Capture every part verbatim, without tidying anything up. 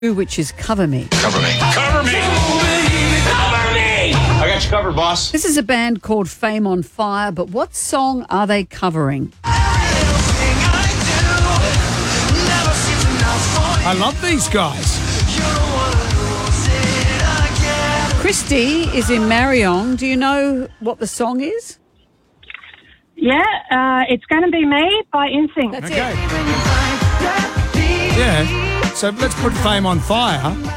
which is Cover Me. Cover me. Cover me. Cover me. I got you covered, boss. This is a band called Fame on Fire, but what song are they covering? I love these guys. Christy is in Marion. Do you know what the song is? Yeah, uh, it's going to be me by N Sync. That's Okay. it. Yeah. So let's put Fame on Fire.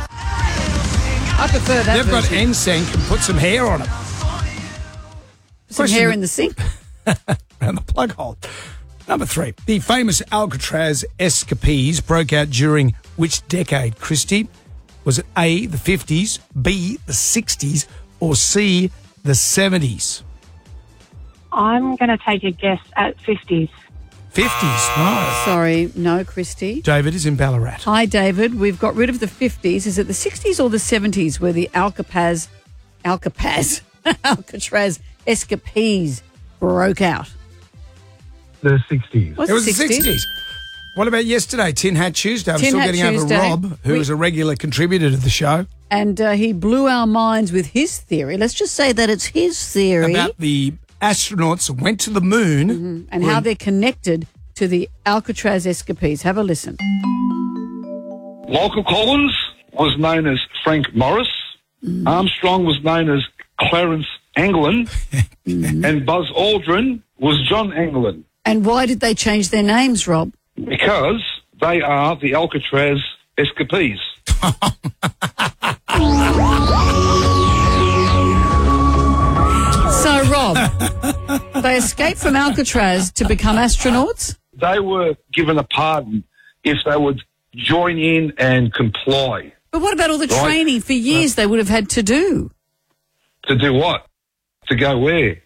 I prefer that They've got version. N Sync and put some hair on it. Some question- hair in the sink. Around the plug hole. Number three. The famous Alcatraz escapees broke out during which decade, Christy? Was it A, the fifties, B, the sixties, or C, the seventies? I'm going to take a guess at fifties. fifties, no. Sorry, no, Christy. David is in Ballarat. Hi, David. We've got rid of the fifties. Is it the sixties or the seventies where the Alcatraz, Alcatraz, Alcatraz escapees broke out? The sixties. What's It was the sixties? sixties. What about yesterday, Tin Hat Tuesday? I'm Tin still Hat getting Tuesday. over Rob, who We- is a regular contributor to the show, And uh, he blew our minds with his theory. Let's just say that it's his theory about the astronauts who went to the moon. and how they're connected to the Alcatraz escapees. Have a listen. Michael Collins was known as Frank Morris. Armstrong was known as Clarence Anglin. And Buzz Aldrin was John Anglin. And why did they change their names, Rob? Because they are the Alcatraz escapees. So, Rob, they escaped from Alcatraz to become astronauts? They were given a pardon if they would join in and comply. But what about all the Right. training for years they would have had to do? To do what? To go where?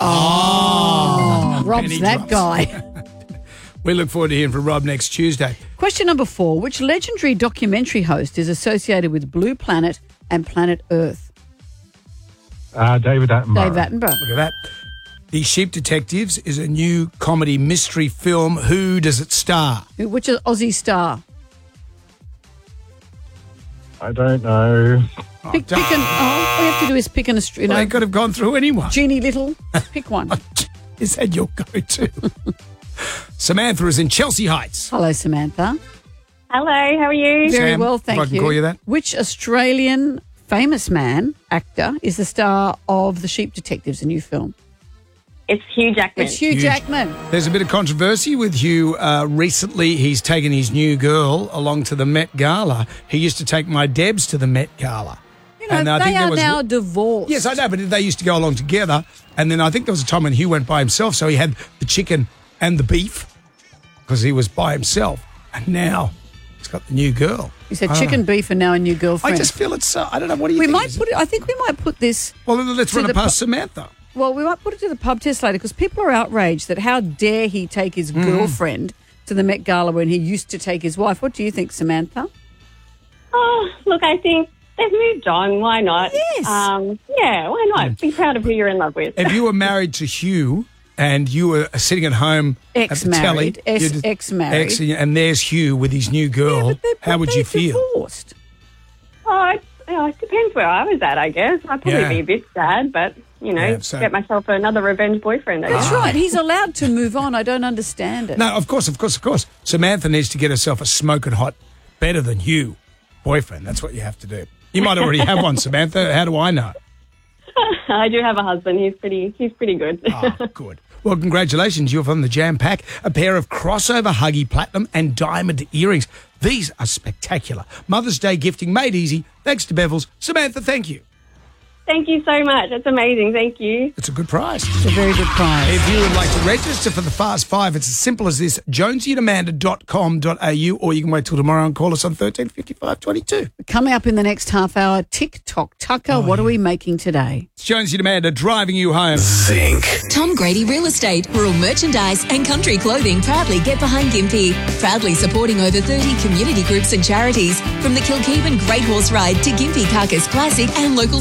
Oh, Rob's penny that drops. guy. We look forward to hearing from Rob next Tuesday. Question number four. Which legendary documentary host is associated with Blue Planet and Planet Earth? Uh, David Attenborough. Dave Attenborough. Look at that. The Sheep Detectives is a new comedy mystery film. Who does it star? Which is Aussie star? I don't know. Pick, pick an, oh, all you have to do is pick an, Aust- you Well, know, they could have gone through anyone. Jeannie Little. Pick one. Is that your go-to? Samantha is in Chelsea Heights. Hello, Samantha. Hello, how are you? Very Sam, well, if thank I can you. call you that. Which Australian famous man, actor, is the star of The Sheep Detectives, a new film? It's Hugh Jackman. It's Hugh Hugh. Jackman. There's a bit of controversy with Hugh. Uh, recently, he's taken his new girl along to the Met Gala. He used to take my Debs to the Met Gala. You know, And I they think there are was- now divorced. Yes, I know, but they used to go along together. And then I think there was a time when Hugh went by himself, so he had the chicken and the beef because he was by himself. And now he's got the new girl. He said I don't chicken, know. beef, and now a new girlfriend. I just feel it's, uh, I don't know, what do you we think? might Is put it, I think we might put this, Well, then let's to run the it past pu- Samantha. well, we might put it to the pub test later because people are outraged that how dare he take his Mm. girlfriend to the Met Gala when he used to take his wife. What do you think, Samantha? Oh, look, I think they've moved on. Why not? Yes. Um, yeah, why not? Be proud of who you're in love with. If you were married to Hugh and you were sitting at home at the telly, Ex-married. Ex- you'd- ex-married. ex- and there's Hugh with his new girl, Yeah, but they're- how would they're you feel? Divorced. Oh, it, oh, it depends where I was at, I guess. I'd probably Yeah. be a bit sad, but, you know, Yeah, so- get myself another revenge boyfriend, I That's guess. right. He's allowed to move on. I don't understand it. No, of course, of course, of course. Samantha needs to get herself a smoking hot, better than Hugh boyfriend. That's what you have to do. You might already have one, Samantha. How do I know? I do have a husband. He's pretty, he's pretty good. Oh, good. Well, congratulations. You're from the Jam Pack. A pair of crossover Huggy Platinum and diamond earrings. These are spectacular. Mother's Day gifting made easy. Thanks to Bevels. Samantha, thank you. Thank you so much. It's amazing. Thank you. It's a good price. It's a very good prize. If you would like to register for the Fast Five, it's as simple as this, jonesy and amanda dot com dot a u, or you can wait till tomorrow and call us on thirteen fifty-five twenty-two. Coming up in the next half hour, TikTok. Tucker, what are we making today? It's Jonesy and Amanda driving you home. Think. Tom Grady Real Estate, rural merchandise and country clothing proudly get behind Gympie. Proudly supporting over thirty community groups and charities. From the Kilkeeban Great Horse Ride to Gympie Carcass Classic and local schools.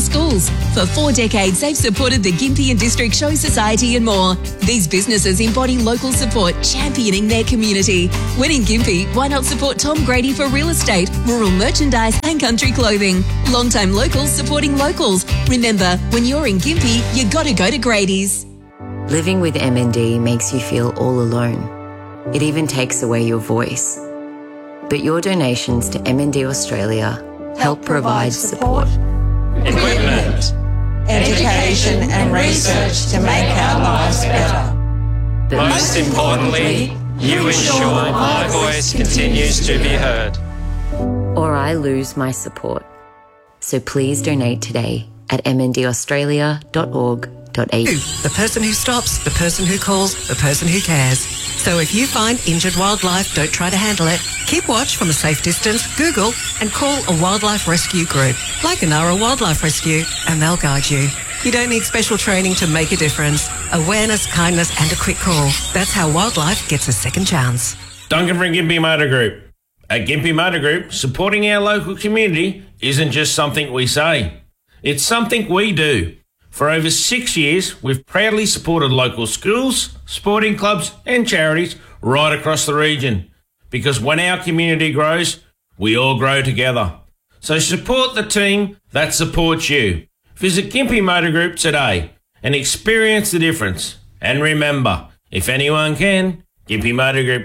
For four decades, they've supported the Gympie and District Show Society and more. These businesses embody local support, championing their community. When in Gympie, why not support Tom Grady for real estate, rural merchandise and country clothing? Long-time locals supporting locals. Remember, when you're in Gympie, you gotta go to Grady's. Living with M N D makes you feel all alone. It even takes away your voice. But your donations to M N D Australia help provide support. Equipment, education and research to make our lives better. But most importantly, you ensure my voice continues to be heard. Or I lose my support. So please donate today at m n d australia dot org dot a u. The person who stops, the person who calls, the person who cares. So if you find injured wildlife, don't try to handle it. Keep watch from a safe distance, Google, and call a wildlife rescue group, like Anara Wildlife Rescue, and they'll guide you. You don't need special training to make a difference. Awareness, kindness, and a quick call. That's how wildlife gets a second chance. Duncan from Gympie Motor Group. At Gympie Motor Group, supporting our local community isn't just something we say. It's something we do. For over six years, we've proudly supported local schools, sporting clubs and charities right across the region. Because when our community grows, we all grow together. So support the team that supports you. Visit Gympie Motor Group today and experience the difference. And remember, if anyone can, Gympie Motor Group